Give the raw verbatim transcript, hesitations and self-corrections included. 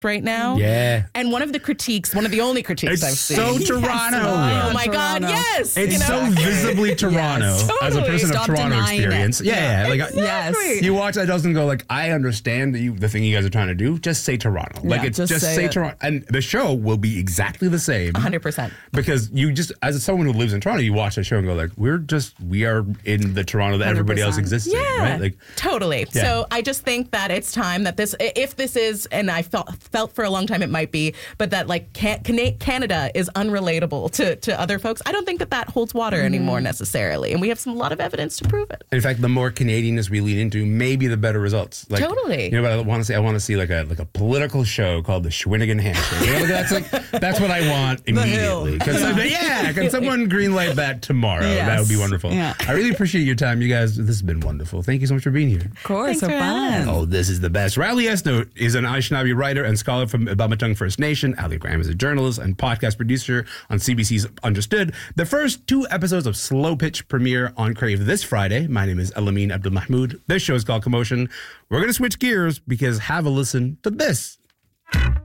right now. Yeah. And one of the critiques, one of the only critiques It's I've seen. so Toronto. Oh, Oh, my God, Toronto. yes. It's you know? so visibly Toronto Yes, as a totally. person Stop of Toronto denying experience. it. Yeah, yeah. Like, Exactly. you watch that doesn't go like, I understand that you, the thing you guys are trying to do. Just say Toronto. Like, Yeah, it's just just, say say, it. Toronto. And the show will be exactly the same. one hundred percent. Because you just, as someone who lives in Toronto, you watch the show and go like, we're just, we are in the Toronto that everybody else one hundred percent. exists in, Yeah, right? Like, totally. Yeah. So I just think that it's time that this, if this is, and I felt felt for a long time it might be, but that like can, Cana- Canada is unrelatable to, to other folks. I don't think that that holds water Mm-hmm. anymore necessarily, and we have some a lot of evidence to prove it. in fact, the more Canadianness we lean into, maybe the better results. Like, Totally. You know what I want to see? I want to see like a like a political show called the Shawinigan Handshake. You know, that's like that's what I want immediately. Hill. Yeah. yeah, can someone greenlight that tomorrow? Yes. That would be wonderful. Yeah. I really appreciate your time, you guys. This has been wonderful. Thank you so much for being here. Of course, Thanks so for having fun. Oh, this is the best. Riley Esno is an Anishinaabe writer and scholar from Bamatang First Nation. Ali Graham is a journalist and podcast producer on C B C's Understood. The first two episodes of Slow Pitch premiere on Crave this Friday. My name is Elamine Abdul Mahmoud. This show is called Commotion. We're going to switch gears because have a listen to this.